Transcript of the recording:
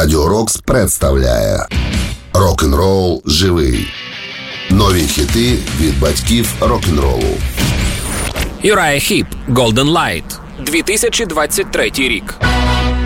Радіо Рокс представляє Рок-н-рол живий. Нові хіти від батьків рок-н-ролу. Uriah Heep, Golden Light, 2023 рік.